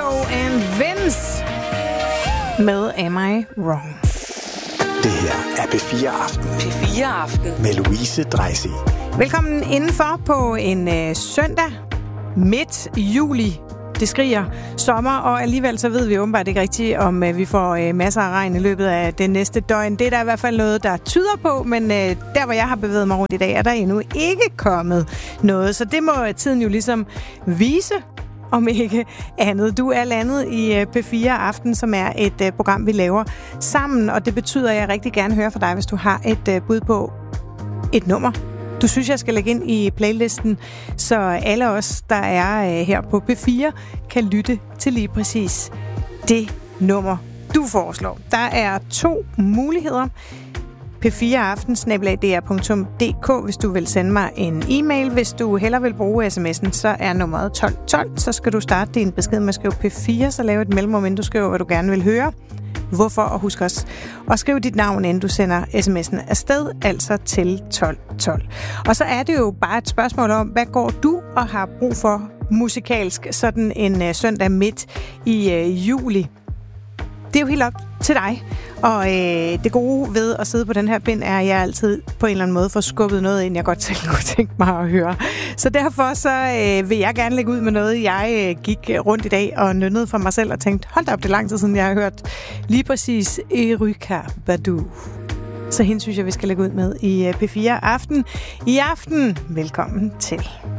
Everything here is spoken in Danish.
and Vince med Am I Wrong? Det her er P4 Aften. P4 Aften. Med Louise Dreisig. Velkommen indenfor på en søndag midt juli. Det skriger sommer, og alligevel så ved vi åbenbart ikke rigtigt, om vi får masser af regn i løbet af det næste døgn. Det er der i hvert fald noget, der tyder på, men der, hvor jeg har bevæget mig rundt i dag, er der endnu ikke kommet noget. Så det må tiden jo ligesom vise, om ikke andet. Du er landet i P4 Aften, som er et program, vi laver sammen, og det betyder, at jeg rigtig gerne hører fra dig, hvis du har et bud på et nummer, du synes, jeg skal lægge ind i playlisten, så alle os, der er her på P4, kan lytte til lige præcis det nummer, du foreslår. Der er 2 muligheder. p4aften@dr.dk, hvis du vil sende mig en e-mail. Hvis du hellere vil bruge sms'en, så er nummeret 1212. Så skal du starte din besked med at skrive P4, så lave et mellemrum, inden du skriver, hvad du gerne vil høre. Hvorfor, og husk også at skrive dit navn, inden du sender sms'en afsted, altså til 1212. Og så er det jo bare et spørgsmål om, hvad går du og har brug for musikalsk sådan en søndag midt i juli? Det er jo helt op til dig. Og det gode ved at sidde på den her pind er, at jeg altid på en eller anden måde får skubbet noget ind, jeg godt selv kunne tænke mig at høre. Så derfor så vil jeg gerne lægge ud med noget, jeg gik rundt i dag og nynnede for mig selv og tænkte, hold da op, det er lang tid siden, jeg har hørt lige præcis Erykah Badu. Så hende synes jeg, vi skal lægge ud med i P4 Aften. I aften, velkommen til.